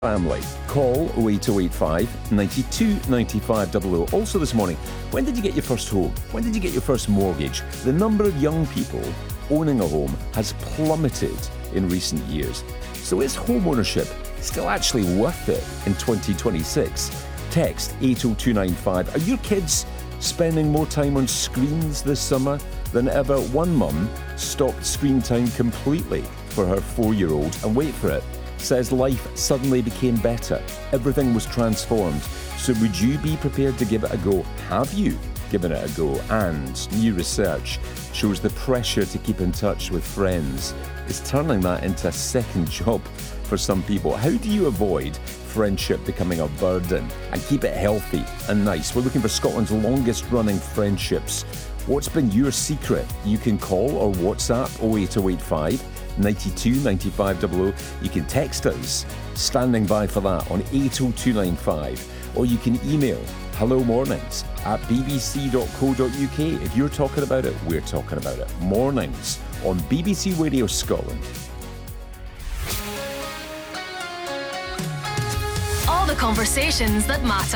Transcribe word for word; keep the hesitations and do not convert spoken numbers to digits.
Family. Call oh eight oh eight five, nine two nine five double oh. Also this morning, when did you get your first home? When did you get your first mortgage? The number of young people owning a home has plummeted in recent years. So is home ownership still actually worth it in twenty twenty-six? Text eight oh two nine five. Are your kids spending more time on screens this summer than ever? One mum stopped screen time completely for her four-year-old, and wait for it, says life suddenly became better. Everything was transformed. So would you be prepared to give it a go? Have you given it a go? And new research shows the pressure to keep in touch with friends is turning that into a second job for some people. How do you avoid friendship becoming a burden and keep it healthy and nice? We're looking for Scotland's longest running friendships. What's been your secret? You can call or WhatsApp oh eight oh eight five, nine two nine five double oh. You can text us, standing by for that, on eight oh two nine five, or you can email hello mornings at b b c dot co dot u k. If you're talking about it, we're talking about it. Mornings on B B C Radio Scotland. All the conversations that matter.